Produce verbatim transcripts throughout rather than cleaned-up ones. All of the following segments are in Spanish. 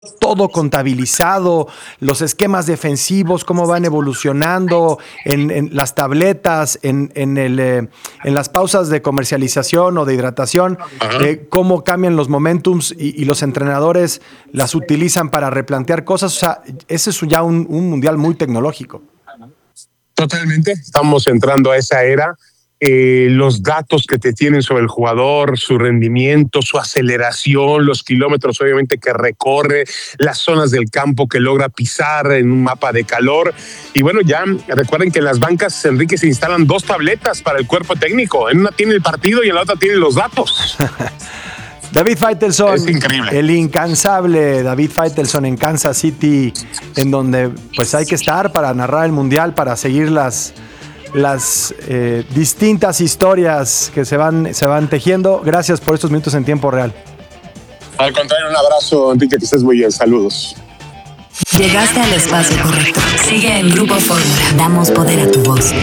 todo contabilizado, los esquemas defensivos, cómo van evolucionando en, en las tabletas, en, en, el, eh, en las pausas de comercialización o de hidratación, eh, cómo cambian los momentums y, y los entrenadores las utilizan para replantear cosas. O sea, ese es ya un, un mundial muy tecnológico. Totalmente, estamos entrando a esa era. Eh, los datos que te tienen sobre el jugador, su rendimiento, su aceleración, los kilómetros obviamente que recorre, las zonas del campo que logra pisar en un mapa de calor. Y bueno, ya recuerden que en las bancas, Enrique, se instalan dos tabletas para el cuerpo técnico. En una tiene el partido y en la otra tiene los datos. David Faitelson, es increíble. El incansable David Faitelson en Kansas City, en donde pues hay que estar para narrar el mundial, para seguir las... las eh, distintas historias que se van, se van tejiendo. Gracias por estos minutos en tiempo real. Al contrario, un abrazo, Enrique, que estés muy bien. Saludos. Llegaste al espacio correcto. Sigue en Grupo Fórmula. Damos poder a tu voz.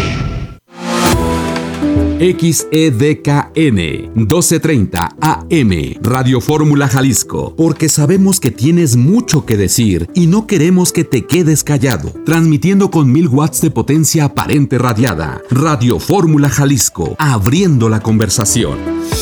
X E D K N doce treinta A M Radio Fórmula Jalisco, porque sabemos que tienes mucho que decir y no queremos que te quedes callado. Transmitiendo con mil watts de potencia aparente radiada. Radio Fórmula Jalisco, abriendo la conversación.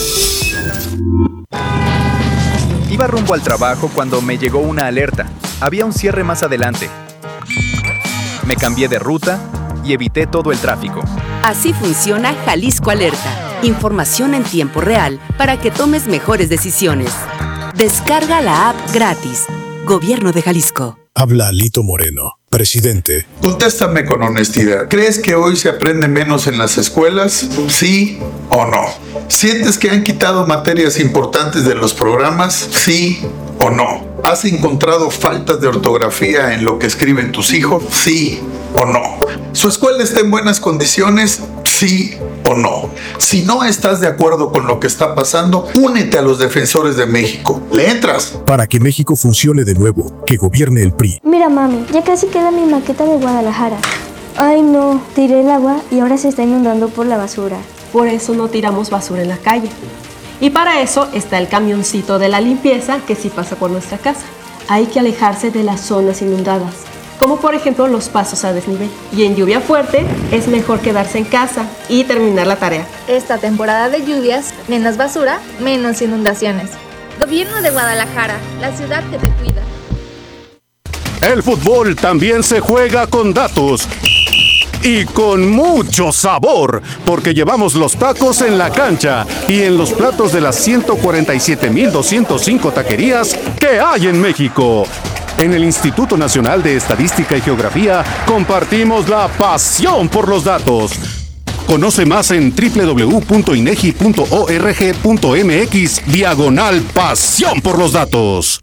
Iba rumbo al trabajo cuando me llegó una alerta. Había un cierre más adelante. Me cambié de ruta y evité todo el tráfico. Así funciona Jalisco Alerta. Información en tiempo real para que tomes mejores decisiones. Descarga la app gratis. Gobierno de Jalisco. Habla Alito Moreno, presidente. Contéstame con honestidad. ¿Crees que hoy se aprende menos en las escuelas? ¿Sí o no? ¿Sientes que han quitado materias importantes de los programas? ¿Sí o no? ¿Has encontrado faltas de ortografía en lo que escriben tus hijos? ¿Sí o no? ¿Su escuela está en buenas condiciones? ¿Sí o no? Si no estás de acuerdo con lo que está pasando, únete a los defensores de México. ¿Le entras? Para que México funcione de nuevo, que gobierne el P R I. Mira, mami, ya casi queda mi maqueta de Guadalajara. Ay, no, tiré el agua y ahora se está inundando por la basura. Por eso no tiramos basura en la calle. Y para eso está el camioncito de la limpieza que sí pasa por nuestra casa. Hay que alejarse de las zonas inundadas, como por ejemplo los pasos a desnivel. Y en lluvia fuerte es mejor quedarse en casa y terminar la tarea. Esta temporada de lluvias, menos basura, menos inundaciones. Gobierno de Guadalajara, la ciudad que te cuida. El fútbol también se juega con datos. Y con mucho sabor, porque llevamos los tacos en la cancha y en los platos de las ciento cuarenta y siete mil doscientos cinco taquerías que hay en México. En el Instituto Nacional de Estadística y Geografía compartimos la pasión por los datos. Conoce más en doble u doble u doble u punto inegi punto org punto mx diagonal pasión por los datos.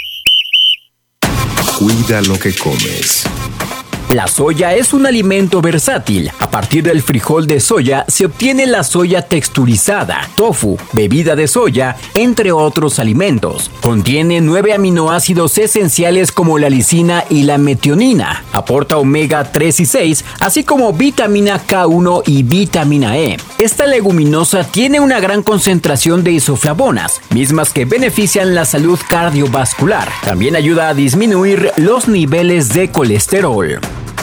Cuida lo que comes. La soya es un alimento versátil. A partir del frijol de soya se obtiene la soya texturizada, tofu, bebida de soya, entre otros alimentos. Contiene nueve aminoácidos esenciales como la lisina y la metionina. Aporta omega tres y seis, así como vitamina K uno y vitamina E. Esta leguminosa tiene una gran concentración de isoflavonas, mismas que benefician la salud cardiovascular. También ayuda a disminuir los niveles de colesterol.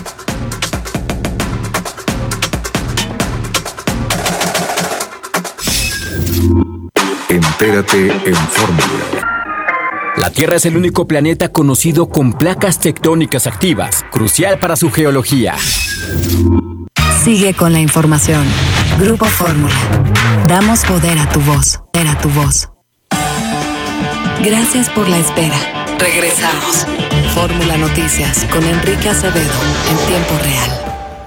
Entérate en Fórmula. La Tierra es el único planeta conocido con placas tectónicas activas, crucial para su geología. Sigue con la información. Grupo Fórmula. Damos poder a tu voz. Poder a tu voz. Gracias por la espera. Regresamos. Fórmula Noticias con Enrique Acevedo en tiempo real.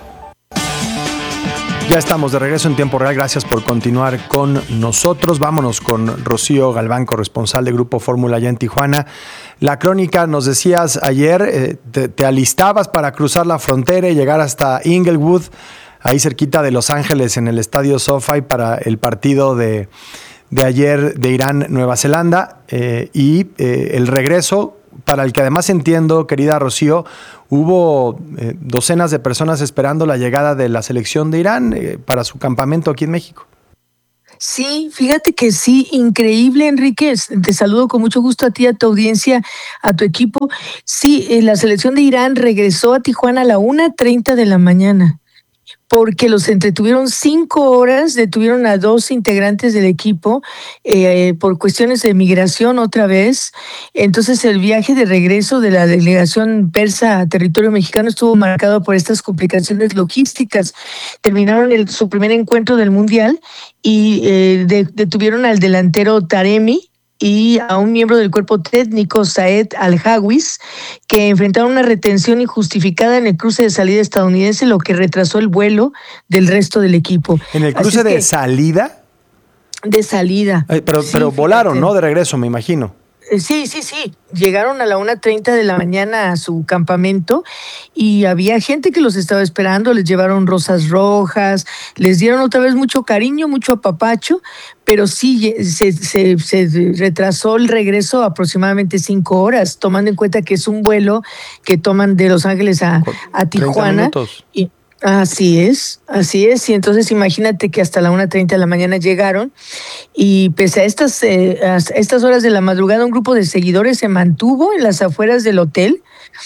Ya estamos de regreso en tiempo real. Gracias por continuar con nosotros. Vámonos con Rocío Galván, corresponsal de Grupo Fórmula allá en Tijuana. La crónica, nos decías ayer, eh, te, te alistabas para cruzar la frontera y llegar hasta Inglewood, ahí cerquita de Los Ángeles, en el estadio SoFi, para el partido de, de ayer de Irán-Nueva Zelanda. Eh, y eh, el regreso, para el que además entiendo, querida Rocío, hubo eh, docenas de personas esperando la llegada de la selección de Irán eh, para su campamento aquí en México. Sí, fíjate que sí, increíble, Enrique. Te saludo con mucho gusto a ti, a tu audiencia, a tu equipo. Sí, eh, la selección de Irán regresó a Tijuana a la una treinta de la mañana, porque los entretuvieron cinco horas, detuvieron a dos integrantes del equipo eh, por cuestiones de migración otra vez. Entonces el viaje de regreso de la delegación persa a territorio mexicano estuvo marcado por estas complicaciones logísticas. Terminaron el, su primer encuentro del Mundial y eh, de, detuvieron al delantero Taremi y a un miembro del cuerpo técnico, Saed Al-Hawis, que enfrentaron una retención injustificada en el cruce de salida estadounidense, lo que retrasó el vuelo del resto del equipo. ¿En el cruce de salida? De salida. Ay, pero sí, pero volaron, fíjate. ¿no? De regreso, me imagino. Sí, sí, sí. Llegaron a la una treinta de la mañana a su campamento y había gente que los estaba esperando, les llevaron rosas rojas, les dieron otra vez mucho cariño, mucho apapacho, pero sí se, se, se retrasó el regreso aproximadamente cinco horas, tomando en cuenta que es un vuelo que toman de Los Ángeles a, a Tijuana. Y, así es, así es. Y entonces imagínate que hasta la una treinta de la mañana llegaron y pese a estas, eh, a estas horas de la madrugada un grupo de seguidores se mantuvo en las afueras del hotel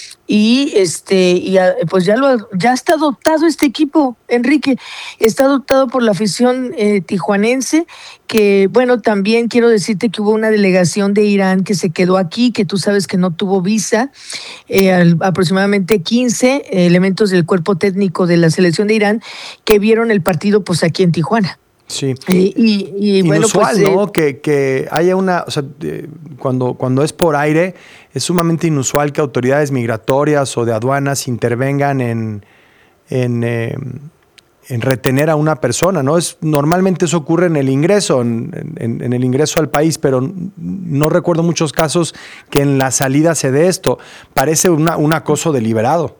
y este y pues ya lo ya está dotado este equipo, Enrique, está dotado por la afición eh, tijuanense, que bueno, también quiero decirte que hubo una delegación de Irán que se quedó aquí, que tú sabes que no tuvo visa, eh, al, aproximadamente quince eh, elementos del cuerpo técnico de la selección de Irán que vieron el partido pues aquí en Tijuana. Sí. Y, y, y bueno, inusual, pues, ¿no? Eh, que, que haya una, o sea, eh, cuando, cuando es por aire, es sumamente inusual que autoridades migratorias o de aduanas intervengan en, en, eh, en retener a una persona, ¿no? Es, normalmente eso ocurre en el ingreso, en, en, en el ingreso al país, pero no recuerdo muchos casos que en la salida se dé esto. Parece una, un acoso deliberado.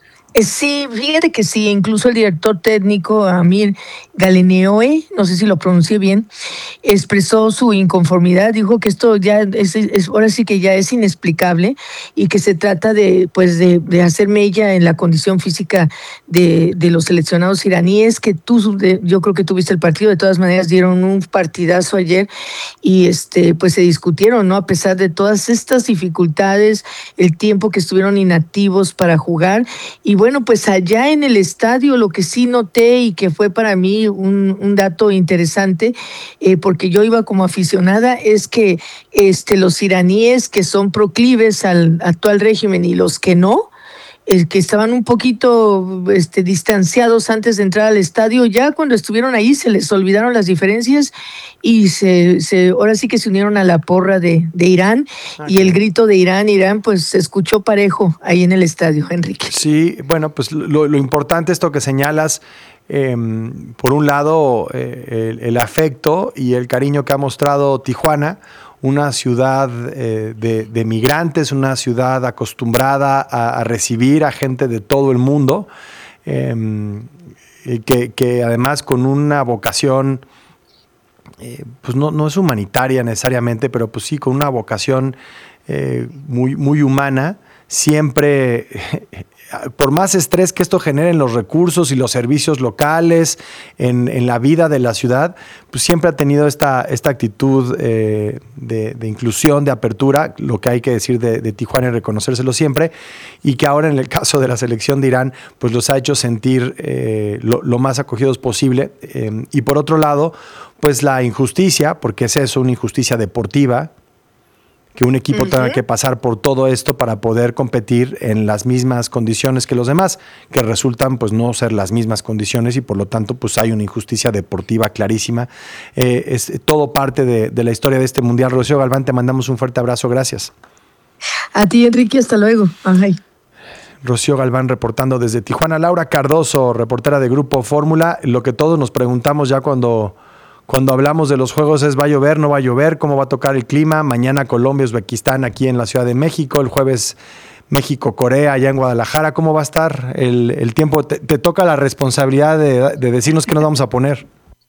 Sí, fíjate que sí, incluso el director técnico Amir Galeneoe, no sé si lo pronuncié bien, expresó su inconformidad, dijo que esto ya es, es ahora sí que ya es inexplicable y que se trata de pues de, de hacer mella en la condición física de, de los seleccionados iraníes, que tú, de, yo creo que tuviste el partido, de todas maneras dieron un partidazo ayer y este pues se discutieron, ¿no? A pesar de todas estas dificultades, el tiempo que estuvieron inactivos para jugar. Y bueno, pues allá en el estadio lo que sí noté y que fue para mí un, un dato interesante, eh, porque yo iba como aficionada, es que este, los iraníes que son proclives al actual régimen y los que no, el que estaban un poquito este, distanciados antes de entrar al estadio, ya cuando estuvieron ahí se les olvidaron las diferencias y se, se ahora sí que se unieron a la porra de, de Irán. Okay. Y el grito de Irán, Irán, pues se escuchó parejo ahí en el estadio, Enrique. Sí, bueno, pues lo, lo importante esto que señalas, eh, por un lado eh, el, el afecto y el cariño que ha mostrado Tijuana, una ciudad eh, de, de migrantes, una ciudad acostumbrada a, a recibir a gente de todo el mundo, eh, que, que además con una vocación, eh, pues no, no es humanitaria necesariamente, pero pues sí con una vocación eh, muy, muy humana, siempre... por más estrés que esto genere en los recursos y los servicios locales, en, en la vida de la ciudad, pues siempre ha tenido esta, esta actitud eh, de, de inclusión, de apertura, lo que hay que decir de, de Tijuana y reconocérselo siempre, y que ahora en el caso de la selección de Irán, pues los ha hecho sentir eh, lo, lo más acogidos posible. Eh, y por otro lado, pues la injusticia, porque es eso, una injusticia deportiva, que un equipo uh-huh. tenga que pasar por todo esto para poder competir en las mismas condiciones que los demás, que resultan pues no ser las mismas condiciones y por lo tanto pues hay una injusticia deportiva clarísima. Eh, es todo parte de, de la historia de este Mundial. Rocío Galván, te mandamos un fuerte abrazo, gracias. A ti, Enrique, hasta luego. Ay. Rocío Galván reportando desde Tijuana. Laura Cardoso, reportera de Grupo Fórmula. Lo que todos nos preguntamos ya cuando... Cuando hablamos de los juegos es, ¿va a llover, no va a llover? ¿Cómo va a tocar el clima? Mañana Colombia, Uzbekistán aquí en la Ciudad de México. El jueves México, Corea allá en Guadalajara. ¿Cómo va a estar el, el tiempo? Te, te toca la responsabilidad de, de decirnos qué nos vamos a poner.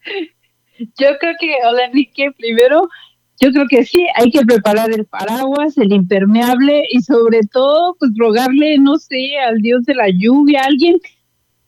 Yo creo que, hola Enrique, primero, yo creo que sí, hay que preparar el paraguas, el impermeable y sobre todo, pues rogarle, no sé, al Dios de la lluvia, a alguien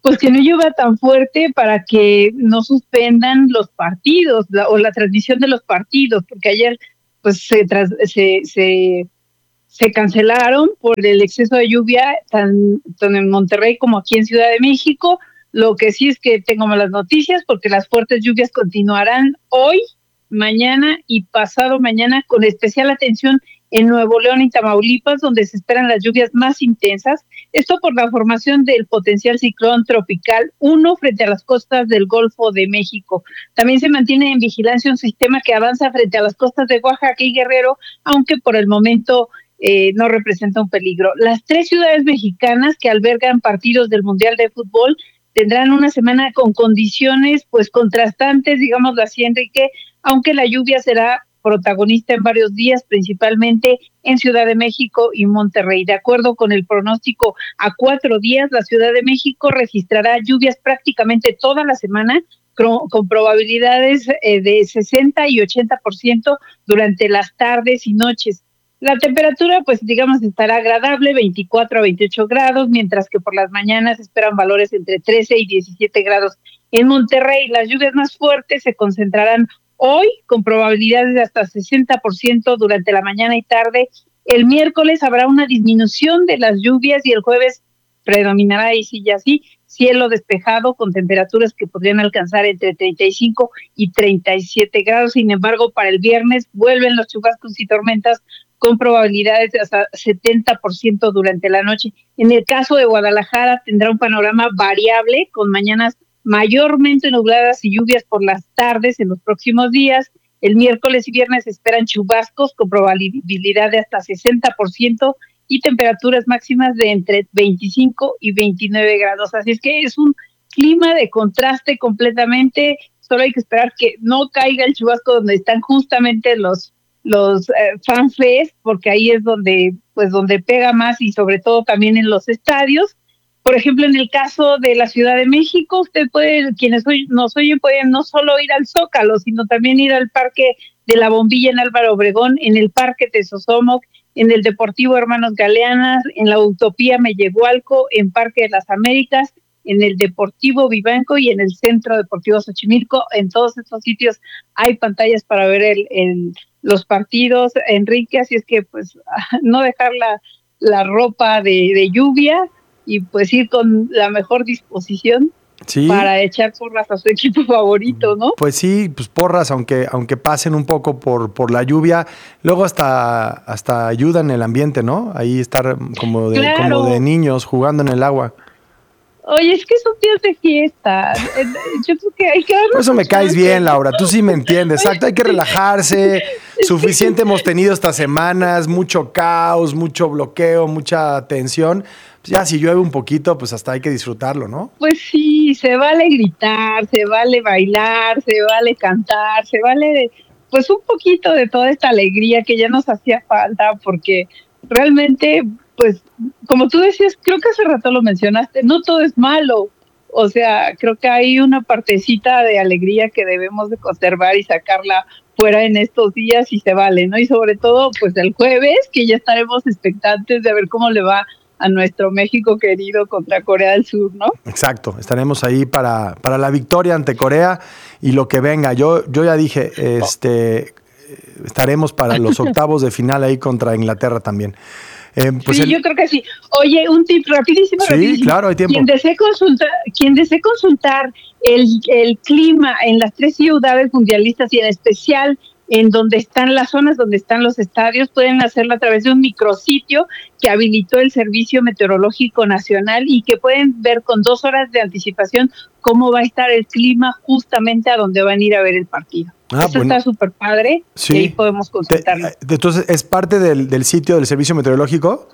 pues que no llueva tan fuerte para que no suspendan los partidos la, o la transmisión de los partidos, porque ayer pues se, tras, se, se, se cancelaron por el exceso de lluvia tan, tan en Monterrey como aquí en Ciudad de México. Lo que sí es que tengo malas noticias porque las fuertes lluvias continuarán hoy, mañana y pasado mañana, con especial atención en Nuevo León y Tamaulipas, donde se esperan las lluvias más intensas. Esto por la formación del potencial ciclón tropical uno frente a las costas del Golfo de México. También se mantiene en vigilancia un sistema que avanza frente a las costas de Oaxaca y Guerrero, aunque por el momento eh, no representa un peligro. Las tres ciudades mexicanas que albergan partidos del Mundial de Fútbol tendrán una semana con condiciones pues contrastantes, digámoslo así, Enrique, aunque la lluvia será protagonista en varios días, principalmente en Ciudad de México y Monterrey. De acuerdo con el pronóstico a cuatro días, la Ciudad de México registrará lluvias prácticamente toda la semana, con probabilidades eh, de sesenta y ochenta por ciento durante las tardes y noches. La temperatura, pues digamos, estará agradable, veinticuatro a veintiocho grados, mientras que por las mañanas esperan valores entre trece y diecisiete grados. En Monterrey, las lluvias más fuertes se concentrarán hoy, con probabilidades de hasta sesenta por ciento durante la mañana y tarde. El miércoles habrá una disminución de las lluvias y el jueves predominará, y sí, ya sí, cielo despejado con temperaturas que podrían alcanzar entre treinta y cinco y treinta y siete grados. Sin embargo, para el viernes vuelven los chubascos y tormentas con probabilidades de hasta setenta por ciento durante la noche. En el caso de Guadalajara tendrá un panorama variable con mañanas mayormente nubladas y lluvias por las tardes en los próximos días. El miércoles y viernes se esperan chubascos con probabilidad de hasta sesenta por ciento y temperaturas máximas de entre veinticinco y veintinueve grados. Así es que es un clima de contraste completamente. Solo hay que esperar que no caiga el chubasco donde están justamente los los eh, fanfest, porque ahí es donde pues donde pega más, y sobre todo también en los estadios. Por ejemplo, en el caso de la Ciudad de México, usted puede, quienes hoy nos oyen, pueden no solo ir al Zócalo, sino también ir al Parque de la Bombilla en Álvaro Obregón, en el Parque Tezosomoc, en el Deportivo Hermanos Galeanas, en la Utopía Mellehualco, en Parque de las Américas, en el Deportivo Vivanco y en el Centro Deportivo Xochimilco. En todos estos sitios hay pantallas para ver el, el, los partidos, Enrique, así es que pues no dejar la, la ropa de, de lluvia y pues ir con la mejor disposición sí. para echar porras a su equipo favorito, ¿no? Pues sí, pues porras, aunque, aunque pasen un poco por, por la lluvia, luego hasta, hasta ayudan el ambiente, ¿no? Ahí estar como de, claro. como de niños jugando en el agua. Oye, es que son días de fiesta. Yo creo que hay que... Por eso me caes bien, Laura. Tú sí me entiendes. Exacto, hay que relajarse. Suficiente hemos tenido estas semanas. Mucho caos, mucho bloqueo, mucha tensión. Pues ya si llueve un poquito, pues hasta hay que disfrutarlo, ¿no? Pues sí, se vale gritar, se vale bailar, se vale cantar, se vale pues un poquito de toda esta alegría que ya nos hacía falta, porque realmente... Pues, como tú decías, creo que hace rato lo mencionaste, no todo es malo. O sea, creo que hay una partecita de alegría que debemos de conservar y sacarla fuera en estos días y se vale, ¿no? Y sobre todo, pues el jueves, que ya estaremos expectantes de ver cómo le va a nuestro México querido contra Corea del Sur, ¿no? Exacto, estaremos ahí para, para la victoria ante Corea y lo que venga. Yo, yo ya dije, este, estaremos para los octavos de final ahí contra Inglaterra también. Eh, pues sí, el... yo creo que sí. Oye, un tip rapidísimo, sí, rapidísimo. claro, hay tiempo. Quien desee consultar, quien desee consultar el, el clima en las tres ciudades mundialistas y en especial en donde están las zonas donde están los estadios, pueden hacerlo a través de un micrositio que habilitó el Servicio Meteorológico Nacional y que pueden ver con dos horas de anticipación cómo va a estar el clima justamente a donde van a ir a ver el partido. Ah, Eso bueno. Está súper padre, sí. Y ahí podemos consultarlo. Entonces, ¿es parte del, del sitio del Servicio Meteorológico?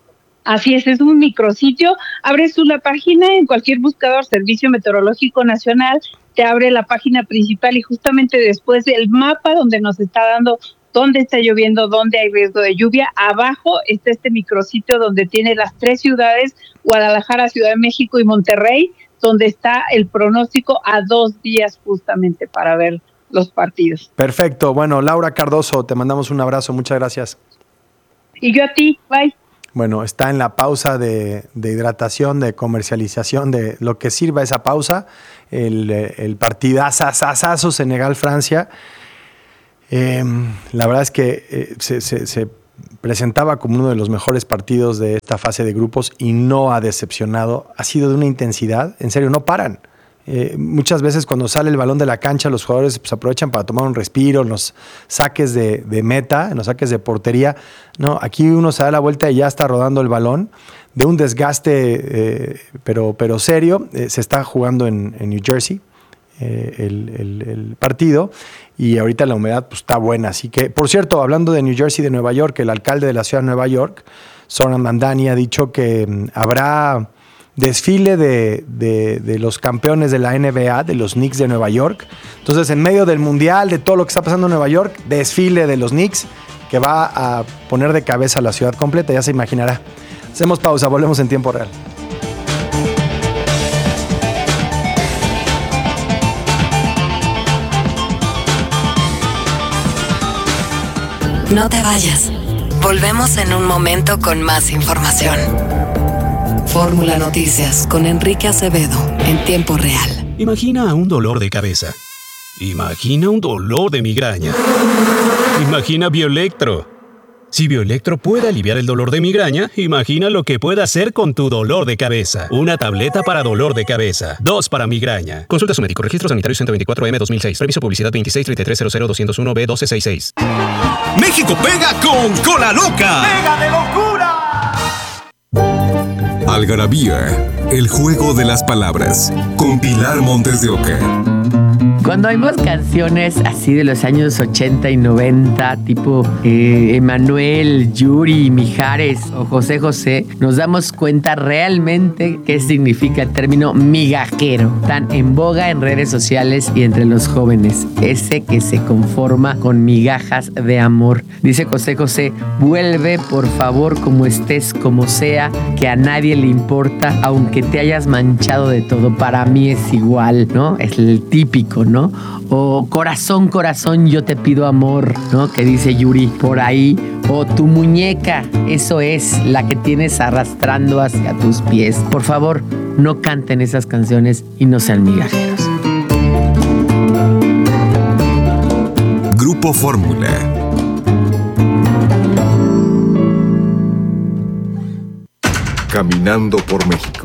Así es, es un micrositio. Abres tú la página en cualquier buscador, Servicio Meteorológico Nacional, te abre la página principal y justamente después el mapa donde nos está dando dónde está lloviendo, dónde hay riesgo de lluvia. Abajo está este micrositio donde tiene las tres ciudades, Guadalajara, Ciudad de México y Monterrey, donde está el pronóstico a dos días justamente para ver los partidos. Perfecto. Bueno, Laura Cardoso, te mandamos un abrazo. Muchas gracias. Y yo a ti. Bye. bueno, está en la pausa de, de hidratación, de comercialización, de lo que sirva esa pausa, el, el partidazazazo Senegal-Francia. Eh, la verdad es que eh, se, se, se presentaba como uno de los mejores partidos de esta fase de grupos y no ha decepcionado. Ha sido de una intensidad, en serio, no paran. Eh, muchas veces cuando sale el balón de la cancha, los jugadores pues, aprovechan para tomar un respiro, en los saques de, de meta, en los saques de portería. No, aquí uno se da la vuelta y ya está rodando el balón. De un desgaste, eh, pero, pero serio, eh, se está jugando en, en New Jersey eh, el, el, el partido. Y ahorita la humedad pues, está buena. Así que, por cierto, hablando de New Jersey, de Nueva York, el alcalde de la ciudad de Nueva York, Zoran Mandani, ha dicho que um, habrá desfile de, de, de los campeones de la N B A, de los Knicks de Nueva York. Entonces, en medio del mundial, de todo lo que está pasando en Nueva York, desfile de los Knicks, que va a poner de cabeza a la ciudad completa, ya se imaginará. Hacemos pausa, volvemos en tiempo real. No te vayas. Volvemos en un momento con más información. Fórmula Noticias con Enrique Acevedo en tiempo real. Imagina un dolor de cabeza. Imagina un dolor de migraña. Imagina Bioelectro. Si Bioelectro puede aliviar el dolor de migraña, imagina lo que puede hacer con tu dolor de cabeza. Una tableta para dolor de cabeza. Dos para migraña. Consulta a su médico. Registro sanitario ciento veinticuatro M dos mil seis. Previso publicidad veintiséis treinta y tres cero cero doscientos uno B doce sesenta y seis. México pega con Cola Loca. ¡Pega de locura! Algarabía, el juego de las palabras. Con Pilar Montes de Oca. Cuando oímos canciones así de los años ochenta y noventa, tipo eh, Emanuel, Yuri, Mijares o José José, nos damos cuenta realmente qué significa el término migajero, tan en boga en redes sociales y entre los jóvenes. Ese que se conforma con migajas de amor. Dice José José, vuelve por favor como estés, como sea, que a nadie le importa, aunque te hayas manchado de todo, para mí es igual, ¿no? Es el típico, ¿no? O corazón, corazón, yo te pido amor, ¿no? Que dice Yuri por ahí. O tu muñeca, eso es la que tienes arrastrando hacia tus pies. Por favor, no canten esas canciones y no sean migajeros. Grupo Fórmula. Caminando por México.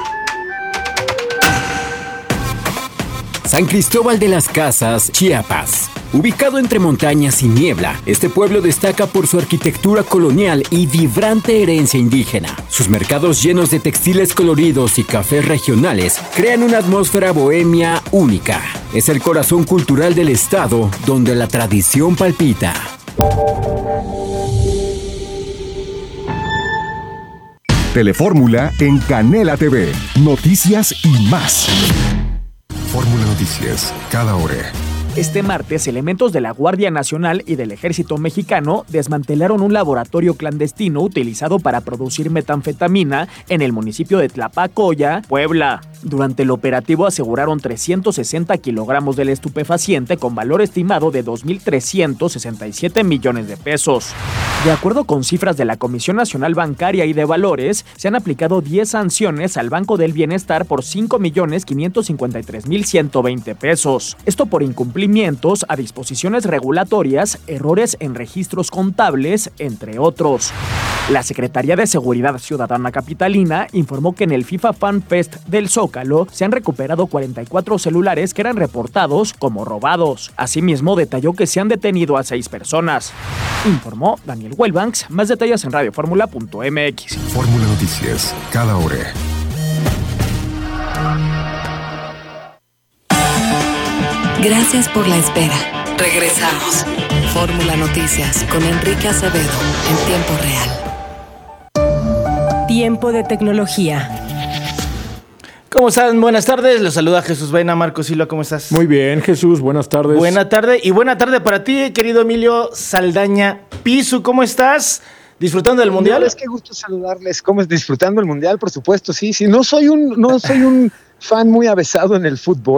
San Cristóbal de las Casas, Chiapas. Ubicado entre montañas y niebla, este pueblo destaca por su arquitectura colonial y vibrante herencia indígena. Sus mercados llenos de textiles coloridos y cafés regionales crean una atmósfera bohemia única. Es el corazón cultural del estado, donde la tradición palpita. Telefórmula en Canela T V. Noticias y más. Fórmula Noticias, cada hora. Este martes, elementos de la Guardia Nacional y del Ejército Mexicano desmantelaron un laboratorio clandestino utilizado para producir metanfetamina en el municipio de Tlapacoya, Puebla. Durante el operativo aseguraron trescientos sesenta kilogramos del estupefaciente con valor estimado de dos mil trescientos sesenta y siete millones de pesos. De acuerdo con cifras de la Comisión Nacional Bancaria y de Valores, se han aplicado diez sanciones al Banco del Bienestar por cinco millones quinientos cincuenta y tres mil ciento veinte pesos. Esto por incumplir a disposiciones regulatorias, errores en registros contables, entre otros. La Secretaría de Seguridad Ciudadana Capitalina informó que en el FIFA Fan Fest del Zócalo se han recuperado cuarenta y cuatro celulares que eran reportados como robados. Asimismo, detalló que se han detenido a seis personas. Informó Daniel Wellbanks. Más detalles en radioformula punto m x. Fórmula Noticias, cada hora. Gracias por la espera. Regresamos. Fórmula Noticias con Enrique Acevedo en tiempo real. Tiempo de tecnología. ¿Cómo están? Buenas tardes. Los saluda Jesús Baena. Marco Silva, ¿cómo estás? Muy bien, Jesús. Buenas tardes. Buena tarde y buena tarde para ti, querido Emilio Saldaña Pisu. ¿Cómo estás? ¿Disfrutando del Mundial? No, es que gusto saludarles. ¿Cómo es? Disfrutando el Mundial, por supuesto, sí. sí. No soy un, no soy un fan muy avesado en el fútbol.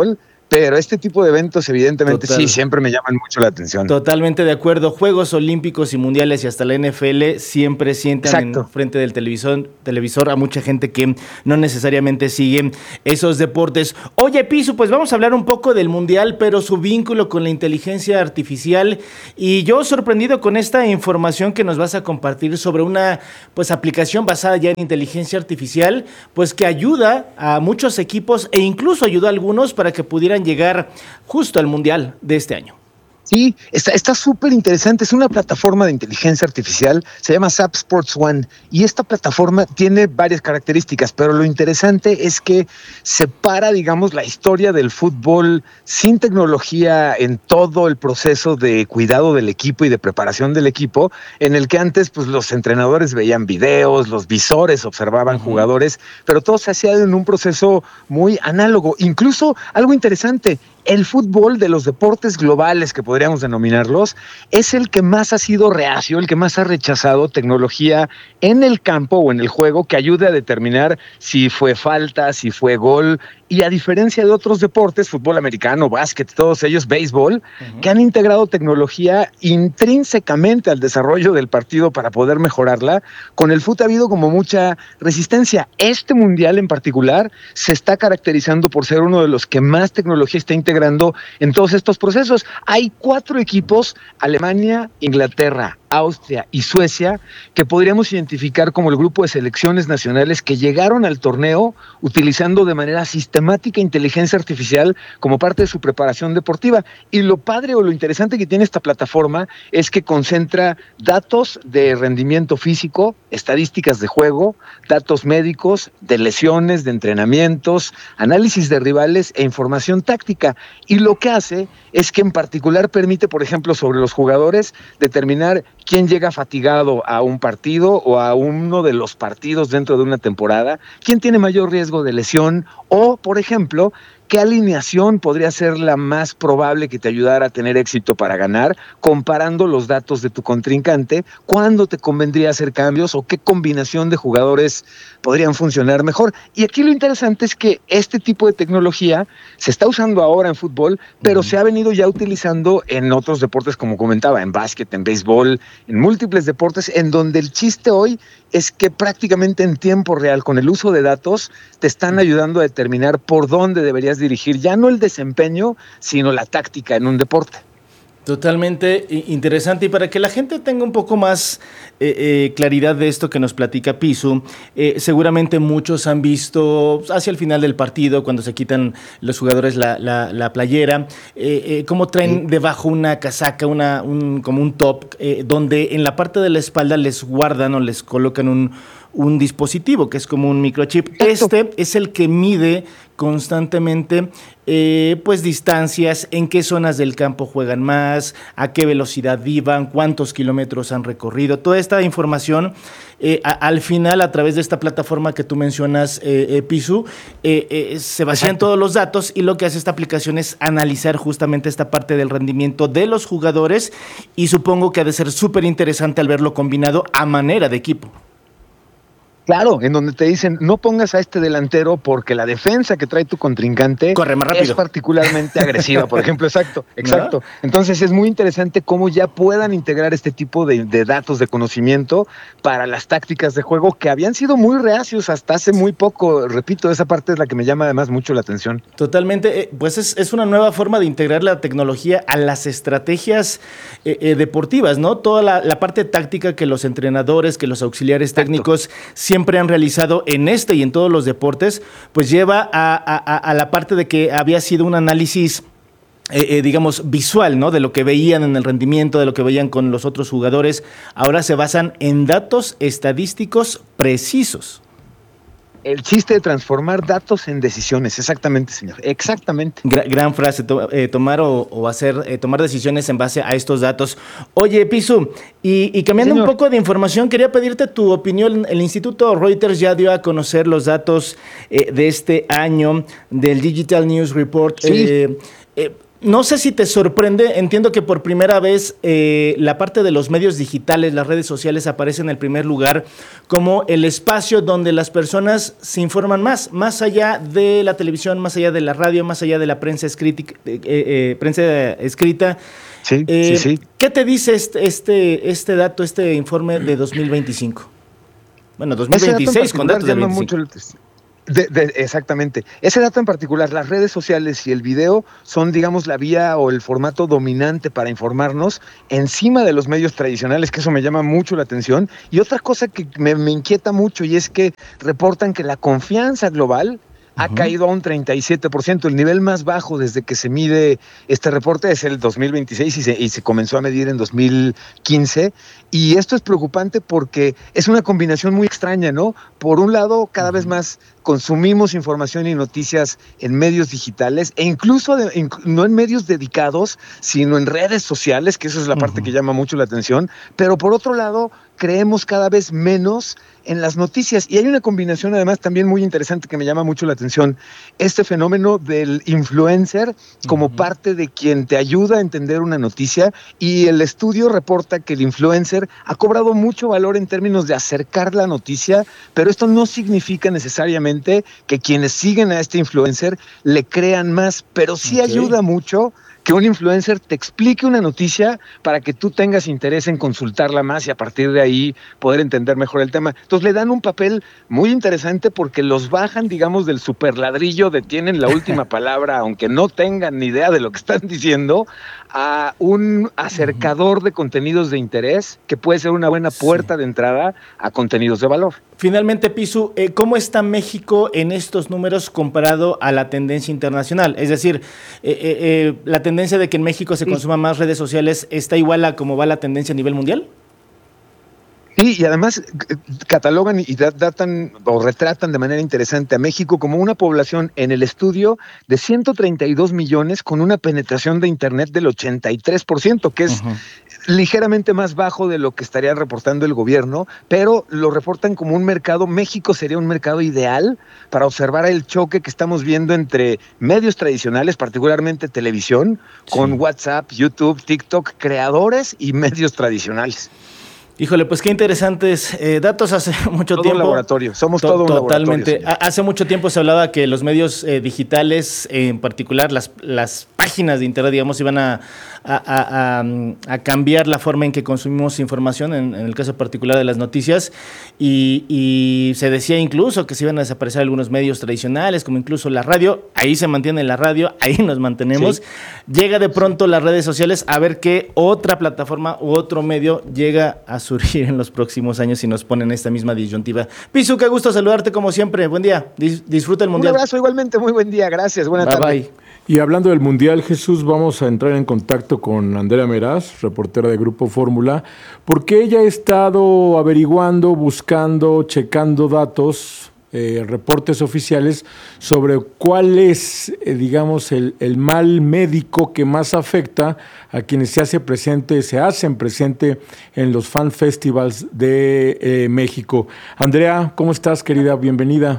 Pero este tipo de eventos, evidentemente, Total. sí, siempre me llaman mucho la atención. Totalmente de acuerdo. Juegos Olímpicos y Mundiales y hasta la N F L siempre sientan Exacto. en frente del televisor, televisor a mucha gente que no necesariamente sigue esos deportes. Oye, Pisu, pues vamos a hablar un poco del Mundial, pero su vínculo con la inteligencia artificial. Y yo sorprendido con esta información que nos vas a compartir sobre una pues aplicación basada ya en inteligencia artificial, pues que ayuda a muchos equipos e incluso ayudó a algunos para que pudieran llegar justo al Mundial de este año. Sí, está súper interesante. Es una plataforma de inteligencia artificial, se llama SAP Sports One, y esta plataforma tiene varias características, pero lo interesante es que separa, digamos, la historia del fútbol sin tecnología en todo el proceso de cuidado del equipo y de preparación del equipo, en el que antes pues los entrenadores veían videos, los visores observaban uh-huh. jugadores, pero todo se hacía en un proceso muy análogo. Incluso algo interesante, el fútbol de los deportes globales, que podríamos denominarlos, es el que más ha sido reacio, el que más ha rechazado tecnología en el campo o en el juego que ayude a determinar si fue falta, si fue gol. Y a diferencia de otros deportes, fútbol americano, básquet, todos ellos, béisbol, uh-huh. que han integrado tecnología intrínsecamente al desarrollo del partido para poder mejorarla, con el fútbol ha habido como mucha resistencia. Este mundial en particular se está caracterizando por ser uno de los que más tecnología está integrando en todos estos procesos. Hay cuatro equipos, Alemania, Inglaterra, Austria y Suecia, que podríamos identificar como el grupo de selecciones nacionales que llegaron al torneo utilizando de manera sistemática inteligencia artificial como parte de su preparación deportiva. Y lo padre o lo interesante que tiene esta plataforma es que concentra datos de rendimiento físico, estadísticas de juego, datos médicos, de lesiones, de entrenamientos, análisis de rivales e información táctica. Y lo que hace es que en particular permite, por ejemplo, sobre los jugadores, determinar quién llega fatigado a un partido o a uno de los partidos dentro de una temporada, quién tiene mayor riesgo de lesión o, por ejemplo, qué alineación podría ser la más probable que te ayudara a tener éxito para ganar, comparando los datos de tu contrincante, cuándo te convendría hacer cambios o qué combinación de jugadores podrían funcionar mejor. Y aquí lo interesante es que este tipo de tecnología se está usando ahora en fútbol, pero uh-huh. se ha venido ya utilizando en otros deportes, como comentaba, en básquet, en béisbol, en múltiples deportes, en donde el chiste hoy es que prácticamente en tiempo real, con el uso de datos, te están ayudando a determinar por dónde deberías dirigir, ya no el desempeño, sino la táctica en un deporte. Totalmente interesante, y para que la gente tenga un poco más eh, eh, claridad de esto que nos platica Pisu, eh, seguramente muchos han visto hacia el final del partido, cuando se quitan los jugadores la, la, la playera, eh, eh, cómo traen sí. debajo una casaca, una, un, como un top, eh, donde en la parte de la espalda les guardan o les colocan un, un dispositivo que es como un microchip. Este es el que mide constantemente eh, pues distancias, en qué zonas del campo juegan más, a qué velocidad vivan, cuántos kilómetros han recorrido. Toda esta información eh, a, al final, a través de esta plataforma que tú mencionas, eh, eh, Pisu, eh, eh, se vacían todos los datos, y lo que hace esta aplicación es analizar justamente esta parte del rendimiento de los jugadores, y supongo que ha de ser súper interesante al verlo combinado a manera de equipo. Claro, en donde te dicen, no pongas a este delantero porque la defensa que trae tu contrincante corre más rápido, es particularmente agresiva, por ejemplo. Exacto, exacto. ¿No? Entonces es muy interesante cómo ya puedan integrar este tipo de, de datos de conocimiento para las tácticas de juego que habían sido muy reacios hasta hace muy poco. Repito, esa parte es la que me llama además mucho la atención. Totalmente, pues es, es una nueva forma de integrar la tecnología a las estrategias eh, eh, deportivas, ¿no? Toda la, la parte táctica que los entrenadores, que los auxiliares exacto. técnicos siempre han realizado en este y en todos los deportes, pues lleva a, a, a la parte de que había sido un análisis Eh, eh, digamos, visual, ¿no? De lo que veían en el rendimiento, de lo que veían con los otros jugadores. Ahora se basan en datos estadísticos precisos. El chiste de transformar datos en decisiones, exactamente, señor, exactamente. Gran, gran frase, to, eh, tomar o, o hacer, eh, tomar decisiones en base a estos datos. Oye, Pisu, y, y cambiando señor. un poco de información, quería pedirte tu opinión. El Instituto Reuters ya dio a conocer los datos eh, de este año del Digital News Report. Sí. Eh, eh, No sé si te sorprende, entiendo que por primera vez eh, la parte de los medios digitales, las redes sociales aparecen en el primer lugar como el espacio donde las personas se informan más, más allá de la televisión, más allá de la radio, más allá de la prensa escrita. Eh, eh, prensa escrita. Sí, eh, sí, sí. ¿Qué te dice este, este, este dato, este informe de dos mil veinticinco? Bueno, dos mil veintiséis con datos de veinticinco. Mucho el, De, de, exactamente. Ese dato en particular, las redes sociales y el video son, digamos, la vía o el formato dominante para informarnos encima de los medios tradicionales, que eso me llama mucho la atención. Y otra cosa que me, me inquieta mucho y es que reportan que la confianza global ha uh-huh. caído a un treinta y siete por ciento. El nivel más bajo desde que se mide este reporte es el dos mil veintiséis y se, y se comenzó a medir en dos mil quince. Y esto es preocupante porque es una combinación muy extraña, ¿no? Por un lado, cada uh-huh. vez más consumimos información y noticias en medios digitales e incluso de, in, no en medios dedicados, sino en redes sociales, que eso es la uh-huh. parte que llama mucho la atención. Pero por otro lado, creemos cada vez menos en las noticias. Y hay una combinación además también muy interesante que me llama mucho la atención. Este fenómeno del influencer como uh-huh. parte de quien te ayuda a entender una noticia, y el estudio reporta que el influencer ha cobrado mucho valor en términos de acercar la noticia, pero esto no significa necesariamente que quienes siguen a este influencer le crean más, pero sí okay. ayuda mucho que un influencer te explique una noticia para que tú tengas interés en consultarla más y a partir de ahí poder entender mejor el tema. Entonces le dan un papel muy interesante porque los bajan, digamos, del superladrillo de tienen la última palabra, aunque no tengan ni idea de lo que están diciendo, a un acercador de contenidos de interés que puede ser una buena puerta sí. de entrada a contenidos de valor. Finalmente, Pisu, eh, ¿cómo está México en estos números comparado a la tendencia internacional? Es decir, eh, eh, eh, la tendencia de que en México se consuma más redes sociales, ¿está igual a cómo va la tendencia a nivel mundial? Sí, y además catalogan y datan o retratan de manera interesante a México como una población en el estudio de ciento treinta y dos millones con una penetración de Internet del ochenta y tres por ciento, que es uh-huh. ligeramente más bajo de lo que estaría reportando el gobierno, pero lo reportan como un mercado. México sería un mercado ideal para observar el choque que estamos viendo entre medios tradicionales, particularmente televisión, sí. con WhatsApp, YouTube, TikTok, creadores y medios tradicionales. Híjole, pues qué interesantes eh, datos. Hace mucho todo tiempo. Un laboratorio, somos to- todo un totalmente. laboratorio. Totalmente. Hace mucho tiempo se hablaba que los medios eh, digitales, eh, en particular las, las páginas de internet, digamos, iban a, a, a, a, a cambiar la forma en que consumimos información, en, en el caso particular de las noticias, y, y se decía incluso que se iban a desaparecer algunos medios tradicionales, como incluso la radio. Ahí se mantiene la radio, ahí nos mantenemos. Sí. Llega de pronto las redes sociales a ver qué otra plataforma u otro medio llega a surgir en los próximos años y nos ponen esta misma disyuntiva. Pisu, qué gusto saludarte como siempre. Buen día. Dis- disfruta el Mundial. Un abrazo igualmente. Muy buen día. Gracias. Buenas bye, tardes. Bye. Y hablando del Mundial, Jesús, vamos a entrar en contacto con Andrea Meraz, reportera de Grupo Fórmula, porque ella ha estado averiguando, buscando, checando datos, eh, reportes oficiales sobre cuál es, eh, digamos, el, el mal médico que más afecta a quienes se hace presente, se hacen presente en los fan festivals de eh, México. Andrea, ¿cómo estás, querida? Bienvenida.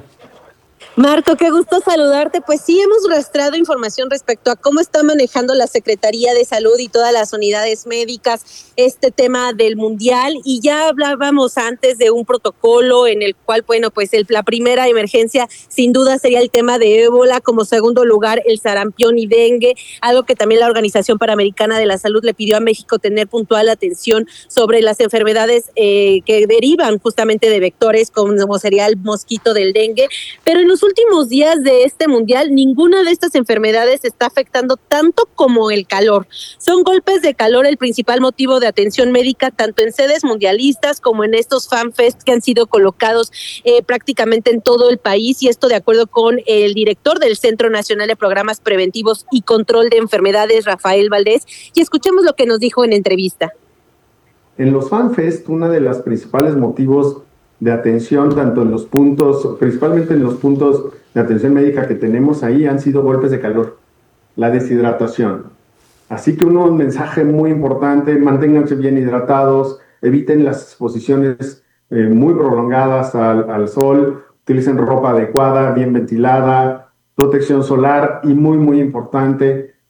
Marco, qué gusto saludarte. Pues sí, hemos rastreado información respecto a cómo está manejando la Secretaría de Salud y todas las unidades médicas este tema del Mundial, y ya hablábamos antes de un protocolo en el cual, bueno, pues el, la primera emergencia sin duda sería el tema de ébola, como segundo lugar el sarampión y dengue, algo que también la Organización Panamericana de la Salud le pidió a México tener puntual atención sobre las enfermedades eh, que derivan justamente de vectores, como sería el mosquito del dengue, pero en los últimos días de este mundial, ninguna de estas enfermedades está afectando tanto como el calor. Son golpes de calor el principal motivo de atención médica, tanto en sedes mundialistas como en estos fanfest que han sido colocados eh, prácticamente en todo el país, y esto de acuerdo con el director del Centro Nacional de Programas Preventivos y Control de Enfermedades, Rafael Valdés, y escuchemos lo que nos dijo en entrevista. En los fanfest, uno de los principales motivos de atención, tanto en los puntos, principalmente en los puntos de atención médica que tenemos ahí, han sido golpes de calor, la deshidratación. Así que uno, un mensaje muy importante: manténganse bien hidratados, eviten las exposiciones eh, muy prolongadas al, al sol, utilicen ropa adecuada, bien ventilada, protección solar y muy, muy importante,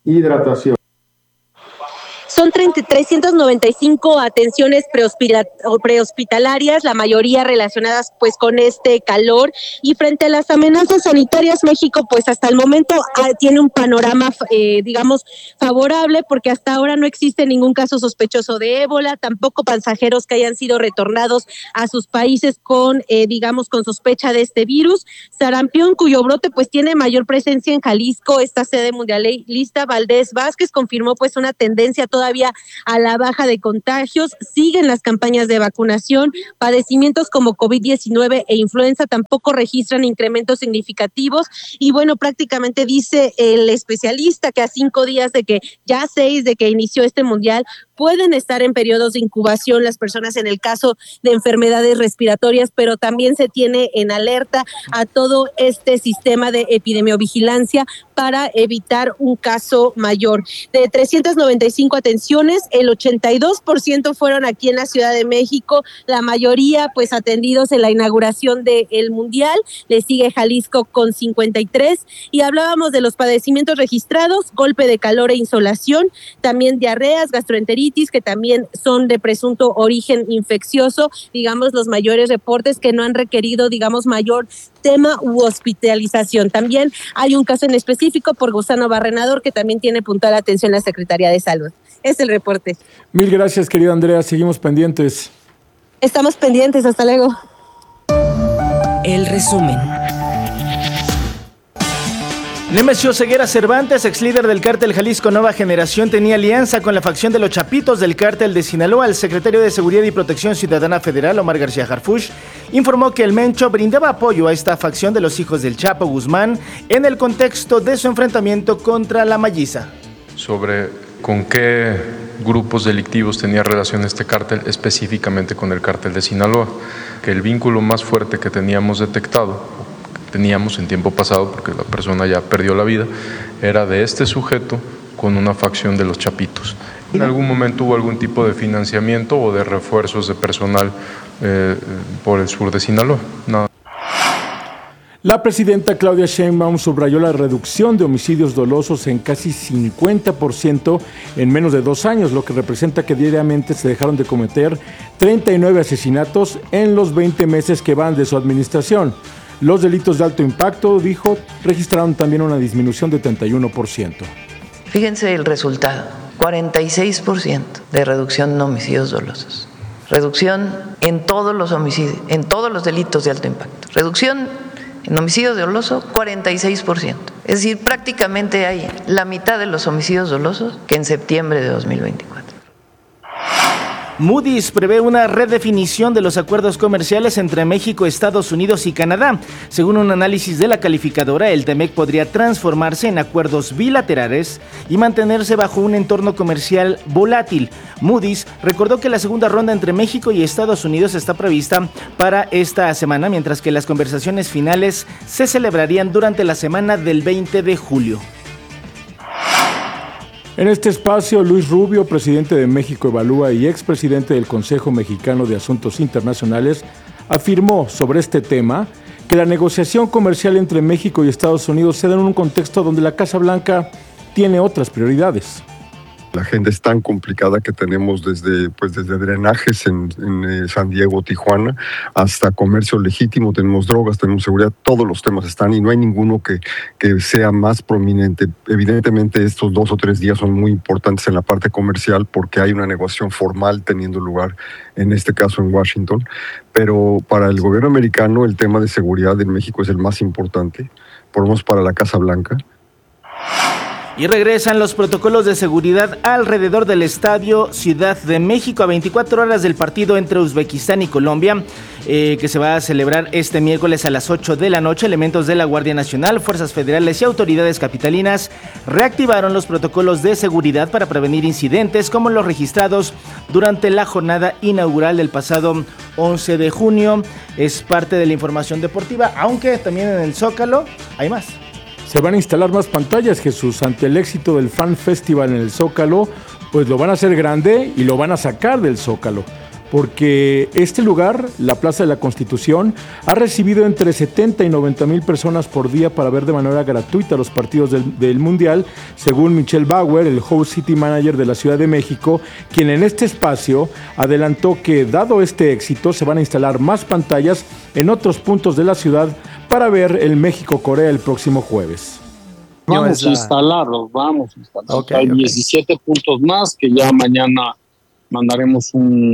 hidratación. Son trescientas noventa y cinco atenciones prehospitalarias, la mayoría relacionadas pues con este calor, y frente a las amenazas sanitarias, México pues hasta el momento ah, tiene un panorama eh, digamos favorable, porque hasta ahora no existe ningún caso sospechoso de ébola, tampoco pasajeros que hayan sido retornados a sus países con eh, digamos con sospecha de este virus. Sarampión, cuyo brote pues tiene mayor presencia en Jalisco, esta sede mundialista. Valdés Vázquez confirmó pues una tendencia todavía a la baja de contagios, siguen las campañas de vacunación, padecimientos como COVID diecinueve e influenza tampoco registran incrementos significativos, y bueno, prácticamente dice el especialista que a cinco días de que, ya seis de que inició este mundial, pueden estar en periodos de incubación las personas en el caso de enfermedades respiratorias, pero también se tiene en alerta a todo este sistema de epidemiovigilancia para evitar un caso mayor. De trescientas noventa y cinco atenciones, el ochenta y dos por ciento fueron aquí en la Ciudad de México, la mayoría pues atendidos en la inauguración del Mundial, le sigue Jalisco con cincuenta y tres, y hablábamos de los padecimientos registrados: golpe de calor e insolación, también diarreas, gastroenteritis, que también son de presunto origen infeccioso, digamos los mayores reportes que no han requerido, digamos, mayor tema u hospitalización. También hay un caso en específico por gusano barrenador que también tiene puntual atención la Secretaría de Salud. Es el reporte. Mil gracias, querida Andrea. Seguimos pendientes. Estamos pendientes. Hasta luego. El resumen. Nemesio Ceguera Cervantes, ex líder del cártel Jalisco Nueva Generación, tenía alianza con la facción de los Chapitos del cártel de Sinaloa. El secretario de Seguridad y Protección Ciudadana Federal, Omar García Harfuch, informó que el Mencho brindaba apoyo a esta facción de los hijos del Chapo Guzmán en el contexto de su enfrentamiento contra la Malliza. Sobre con qué grupos delictivos tenía relación este cártel, específicamente con el cártel de Sinaloa, que el vínculo más fuerte que teníamos detectado, teníamos en tiempo pasado, porque la persona ya perdió la vida, era de este sujeto con una facción de los Chapitos. ¿En algún momento hubo algún tipo de financiamiento o de refuerzos de personal eh, por el sur de Sinaloa? No. La presidenta Claudia Sheinbaum subrayó la reducción de homicidios dolosos en casi cincuenta por ciento en menos de dos años, lo que representa que diariamente se dejaron de cometer treinta y nueve asesinatos en los veinte meses que van de su administración. Los delitos de alto impacto, dijo, registraron también una disminución de treinta y uno por ciento. Fíjense el resultado, cuarenta y seis por ciento de reducción en homicidios dolosos. Reducción en todos los homicidios, en todos los delitos de alto impacto. Reducción en homicidios dolosos, cuarenta y seis por ciento. Es decir, prácticamente hay la mitad de los homicidios dolosos que en septiembre de dos mil veinticuatro. Moody's prevé una redefinición de los acuerdos comerciales entre México, Estados Unidos y Canadá. Según un análisis de la calificadora, el TEMEC podría transformarse en acuerdos bilaterales y mantenerse bajo un entorno comercial volátil. Moody's recordó que la segunda ronda entre México y Estados Unidos está prevista para esta semana, mientras que las conversaciones finales se celebrarían durante la semana del veinte de julio. En este espacio, Luis Rubio, presidente de México Evalúa y expresidente del Consejo Mexicano de Asuntos Internacionales, afirmó sobre este tema que la negociación comercial entre México y Estados Unidos se da en un contexto donde la Casa Blanca tiene otras prioridades. La agenda es tan complicada que tenemos desde, pues desde drenajes en, en eh, San Diego, Tijuana, hasta comercio legítimo, tenemos drogas, tenemos seguridad, todos los temas están y no hay ninguno que, que sea más prominente. Evidentemente estos dos o tres días son muy importantes en la parte comercial porque hay una negociación formal teniendo lugar, en este caso en Washington, pero para el gobierno americano el tema de seguridad en México es el más importante, por lo menos para la Casa Blanca. Y regresan los protocolos de seguridad alrededor del Estadio Ciudad de México a veinticuatro horas del partido entre Uzbekistán y Colombia, eh, que se va a celebrar este miércoles a las ocho de la noche. Elementos de la Guardia Nacional, fuerzas federales y autoridades capitalinas reactivaron los protocolos de seguridad para prevenir incidentes como los registrados durante la jornada inaugural del pasado once de junio. Es parte de la información deportiva, aunque también en el Zócalo hay más. Se van a instalar más pantallas, Jesús, ante el éxito del Fan Festival en el Zócalo, pues lo van a hacer grande y lo van a sacar del Zócalo. porque este lugar, la Plaza de la Constitución, ha recibido entre setenta y noventa mil personas por día para ver de manera gratuita los partidos del, del Mundial, según Michelle Bauer, el Host City Manager de la Ciudad de México, quien en este espacio adelantó que, dado este éxito, se van a instalar más pantallas en otros puntos de la ciudad para ver el México-Corea el próximo jueves. Vamos a instalarlos, vamos a instalarlos. Okay, Hay okay. diecisiete puntos más que ya mañana mandaremos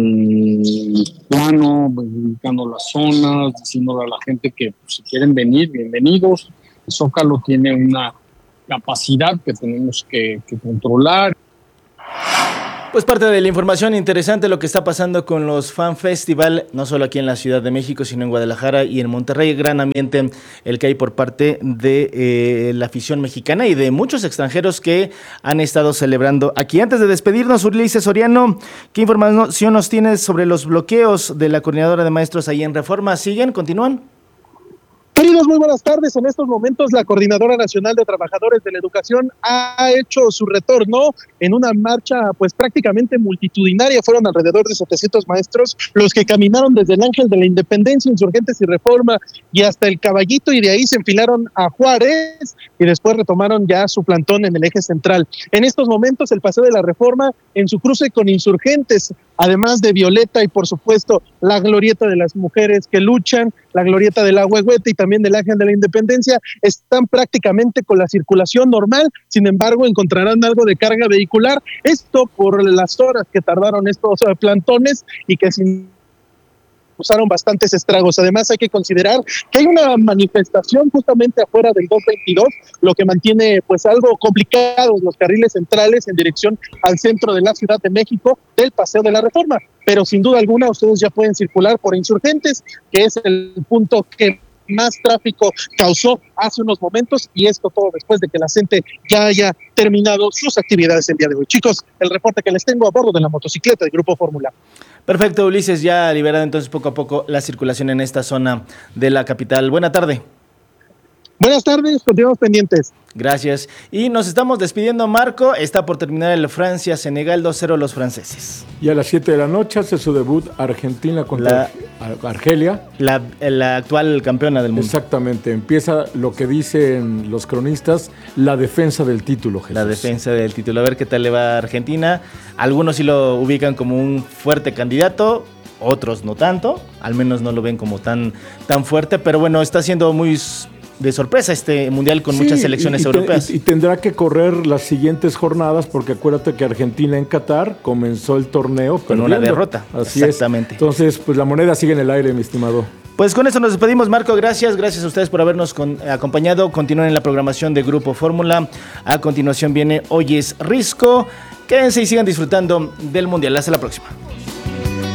un plano, indicando las zonas, diciéndole a la gente que pues, si quieren venir, bienvenidos. El Zócalo tiene una capacidad que tenemos que, que controlar. Pues parte de la información interesante lo que está pasando con los Fan Festival, no solo aquí en la Ciudad de México, sino en Guadalajara y en Monterrey. Gran ambiente el que hay por parte de eh, la afición mexicana y de muchos extranjeros que han estado celebrando aquí. Antes de despedirnos, Ulises Soriano, ¿qué información nos tienes sobre los bloqueos de la coordinadora de maestros ahí en Reforma? ¿Siguen? ¿Continúan? Queridos, muy buenas tardes. En estos momentos la Coordinadora Nacional de Trabajadores de la Educación ha hecho su retorno en una marcha pues prácticamente multitudinaria. Fueron alrededor de setecientos maestros los que caminaron desde el Ángel de la Independencia, Insurgentes y Reforma y hasta el Caballito, y de ahí se enfilaron a Juárez y después retomaron ya su plantón en el eje central. En estos momentos el Paseo de la Reforma en su cruce con Insurgentes, además de Violeta y por supuesto la glorieta de las mujeres que luchan, la glorieta del Ahuehuete y también del Ángel de la Independencia, están prácticamente con la circulación normal. Sin embargo, encontrarán algo de carga vehicular, esto por las horas que tardaron estos uh, plantones y que sin usaron bastantes estragos. Además, hay que considerar que hay una manifestación justamente afuera del dos veintidós, lo que mantiene pues algo complicados los carriles centrales en dirección al centro de la Ciudad de México del Paseo de la Reforma. Pero sin duda alguna ustedes ya pueden circular por Insurgentes, que es el punto que más tráfico causó hace unos momentos, y esto todo después de que la gente ya haya terminado sus actividades el día de hoy. Chicos, el reporte que les tengo a bordo de la motocicleta del Grupo Fórmula. Perfecto, Ulises, ya liberado entonces poco a poco la circulación en esta zona de la capital. Buena tarde. Buenas tardes, continuamos pendientes. Gracias. Y nos estamos despidiendo, Marco. Está por terminar el Francia-Senegal dos cero los franceses. Y a las siete de la noche hace su debut Argentina contra la, Argelia. La, la actual campeona del mundo. Exactamente. Empieza lo que dicen los cronistas, la defensa del título, Jesús. La defensa del título. A ver qué tal le va a Argentina. Algunos sí lo ubican como un fuerte candidato, otros no tanto. Al menos no lo ven como tan, tan fuerte. Pero bueno, está siendo muy de sorpresa este mundial con sí, muchas selecciones y, y europeas. Y, y tendrá que correr las siguientes jornadas, porque acuérdate que Argentina en Qatar comenzó el torneo con perdiendo. Una derrota. Así exactamente. Es. Entonces, pues la moneda sigue en el aire, mi estimado. Pues con eso nos despedimos, Marco. Gracias, gracias a ustedes por habernos con, acompañado. Continúen en la programación de Grupo Fórmula. A continuación viene Hoy es Risco. Quédense y sigan disfrutando del mundial. Hasta la próxima.